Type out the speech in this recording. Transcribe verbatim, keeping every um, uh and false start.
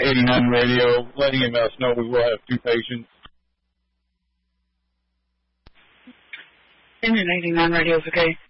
eighty-nine radio, letting us know we will have two patients. Engine eighty-nine radio is okay.